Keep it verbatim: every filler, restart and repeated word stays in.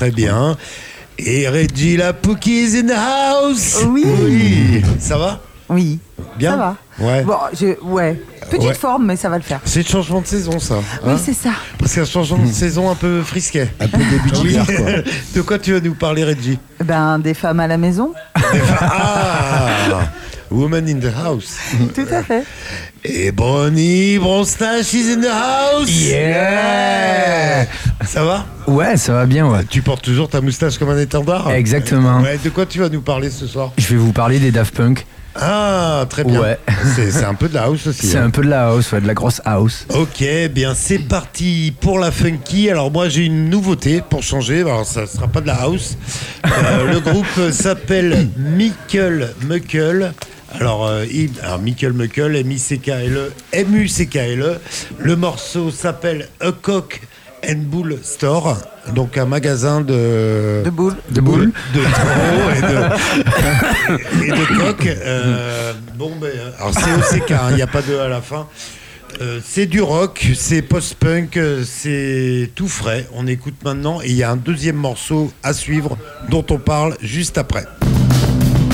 Très bien. Et Reggie la Pookie is in the house. Oui. Oui. Ça va? Oui. Bien. Ça va. Ouais. Bon, je, ouais. Petite Ouais. forme, mais ça va le faire. C'est le changement de saison, ça. Oui, hein c'est ça. Parce qu'un changement de saison un peu frisquet. Un peu début de l'hiver, quoi. De quoi tu vas nous parler, Reggie? Ben, des femmes à la maison. Ah, Woman in the house. Tout à fait. Et Bonnie Bronstache is in the house. Yeah. Ça va? Ouais, ça va bien, ouais. Tu portes toujours ta moustache comme un étendard? Exactement. Ouais, de quoi tu vas nous parler ce soir? Je vais vous parler des Daft Punk. Ah, très bien. Ouais. C'est, c'est un peu de la house aussi. C'est hein. un peu de la house, ouais, de la grosse house. Ok, bien c'est parti pour la funky. Alors moi j'ai une nouveauté pour changer. Alors ça sera pas de la house. Euh, le groupe s'appelle Michael Muckle. Alors, euh, il, alors Michael Muckle, M I C K L E, M U C K L E. Le morceau s'appelle A Cock and Bull Store, donc un magasin de De boules. De boules. de taureaux et de, et de coqs. Euh, bon, ben, alors c'est O C K, il n'y a pas de à la fin. Euh, c'est du rock, c'est post-punk, euh, c'est tout frais. On écoute maintenant et il y a un deuxième morceau à suivre dont on parle juste après.